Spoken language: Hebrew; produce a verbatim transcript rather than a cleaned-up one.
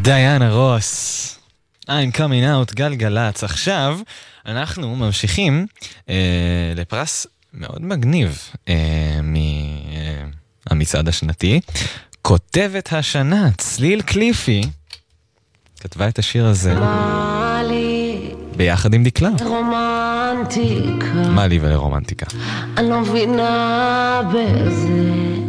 דיאנה רוס, I'm coming out, גלגלץ. עכשיו אנחנו ממשיכים אה, לפרס מאוד מגניב אה, מהמצעד השנתי. כותבת השנה, צליל קליפי, כתבה את השיר הזה ביחד עם דקלה. רומנטיקה, מה לי ולרומנטיקה? אני לא מבינה בזה,